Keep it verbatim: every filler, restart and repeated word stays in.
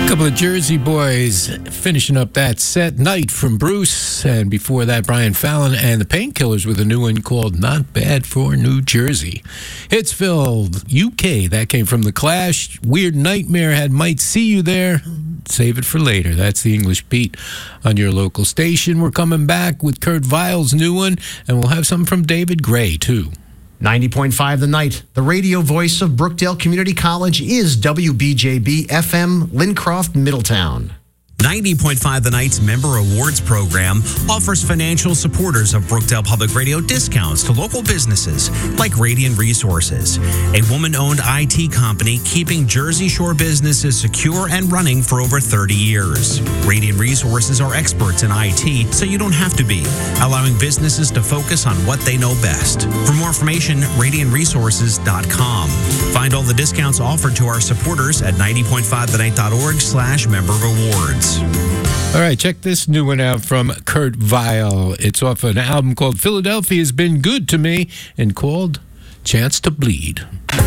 Couple of Jersey boys finishing up that set. Night from Bruce, and before that, Brian Fallon and the Painkillers with a new one called Not Bad for New Jersey. Hitsville, U K, that came from The Clash. Weird Nightmare had Might See You There. Save it for later. That's the English Beat on your local station. We're coming back with Kurt Weill's new one, and we'll have something from David Gray, too. ninety point five The Night, the radio voice of Brookdale Community College, is W B J B F M, Lincroft, Middletown. ninety point five The Night's Member Awards program offers financial supporters of Brookdale Public Radio discounts to local businesses like Radiant Resources, a woman-owned I T company keeping Jersey Shore businesses secure and running for over thirty years. Radiant Resources are experts in I T, so you don't have to be, allowing businesses to focus on what they know best. For more information, radiant resources dot com. Find all the discounts offered to our supporters at ninety point five the night dot org slash member rewards. All right, check this new one out from Kurt Weill. It's off an album called Philadelphia's Been Good to Me and called Chance to Bleed.